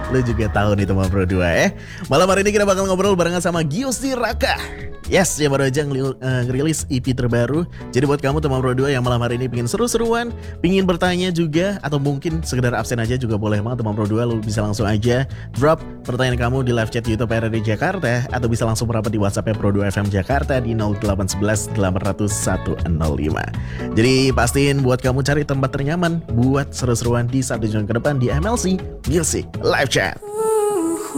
Lu juga tahu nih teman Pro 2 ya. Malam hari ini kita bakal ngobrol barengan sama Giusti Raka. Yes, yang baru aja ngerilis EP terbaru. Jadi buat kamu teman Pro 2 yang malam hari ini pingin seru-seruan, pingin bertanya juga, atau mungkin sekedar absen aja juga boleh banget teman Pro 2. Lu bisa langsung aja drop pertanyaan kamu di live chat YouTube RRD Jakarta, atau bisa langsung merapat di WhatsApp Pro 2 FM Jakarta di 0811 800 105. Jadi pastiin buat kamu cari tempat ternyaman buat seru-seruan di 1 jam ke depan di MLC Music Live Chat.